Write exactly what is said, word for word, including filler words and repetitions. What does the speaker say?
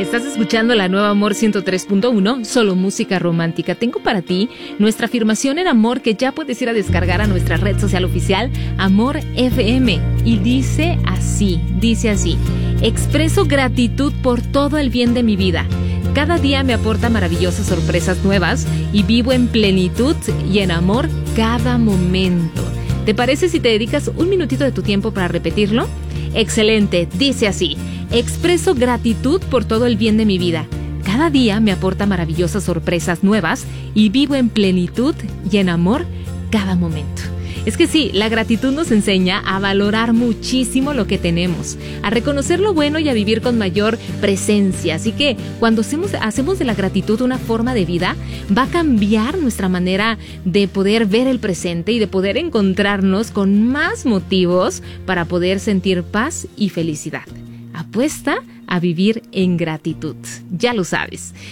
Estás escuchando la nueva Amor ciento tres punto uno, solo música romántica. Tengo para ti nuestra afirmación en amor que ya puedes ir a descargar a nuestra red social oficial, Amor F M. Y dice así, dice así: expreso gratitud por todo el bien de mi vida. Cada día me aporta maravillosas sorpresas nuevas y vivo en plenitud y en amor cada momento. ¿Te parece si te dedicas un minutito de tu tiempo para repetirlo? Excelente, dice así: expreso gratitud por todo el bien de mi vida. Cada día me aporta maravillosas sorpresas nuevas y vivo en plenitud y en amor cada momento. Es que sí, la gratitud nos enseña a valorar muchísimo lo que tenemos, a reconocer lo bueno y a vivir con mayor presencia. Así que cuando hacemos, hacemos de la gratitud una forma de vida, va a cambiar nuestra manera de poder ver el presente y de poder encontrarnos con más motivos para poder sentir paz y felicidad. Apuesta a vivir en gratitud, ya lo sabes.